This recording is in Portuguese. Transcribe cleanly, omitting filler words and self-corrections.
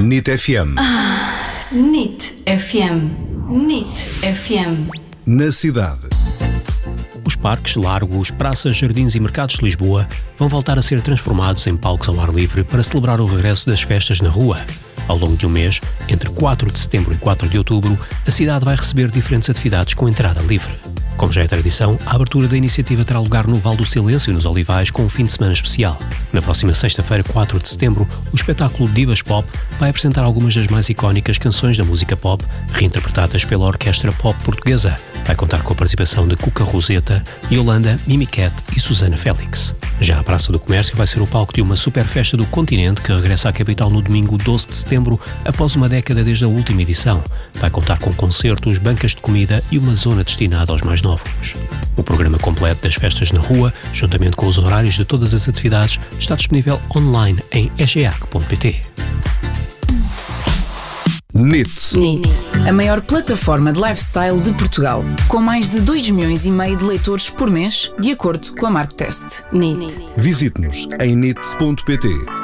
NIT FM. NIT FM. NIT FM. Na cidade. Os parques, largos, praças, jardins e mercados de Lisboa vão voltar a ser transformados em palcos ao ar livre para celebrar o regresso das festas na rua. Ao longo de um mês, entre 4 de setembro e 4 de outubro, a cidade vai receber diferentes atividades com entrada livre. Como já é tradição, a abertura da iniciativa terá lugar no Val do Silêncio, nos Olivais, com um fim de semana especial. Na próxima sexta-feira, 4 de setembro, o espetáculo Divas Pop vai apresentar algumas das mais icónicas canções da música pop, reinterpretadas pela Orquestra Pop Portuguesa. Vai contar com a participação de Cuca Roseta, Yolanda, Mimicat e Susana Félix. Já a Praça do Comércio vai ser o palco de uma super festa do continente que regressa à capital no domingo 12 de setembro, após uma década desde a última edição. Vai contar com concertos, bancas de comida e uma zona destinada aos mais novos. O programa completo das festas na rua, juntamente com os horários de todas as atividades, está disponível online em egeac.pt. NIT. A maior plataforma de lifestyle de Portugal, com mais de 2,5 milhões de leitores por mês, de acordo com a Marktest. NIT. Visite-nos em NIT.pt.